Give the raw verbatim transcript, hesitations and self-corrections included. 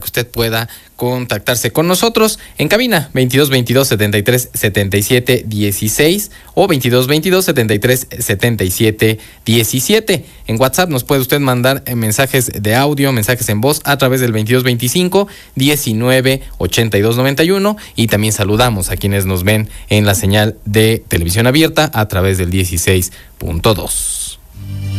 usted pueda contactarse con nosotros en cabina veintidós veintidós setenta y tres setenta y siete dieciséis o veintidós veintidós setenta y tres setenta y siete diecisiete. En WhatsApp nos puede usted mandar mensajes de audio, mensajes en voz a través del veintidós veinticinco diecinueve ochenta y dos noventa y uno, y también saludamos a quienes nos ven en la señal de televisión abierta a través del dieciséis punto dos.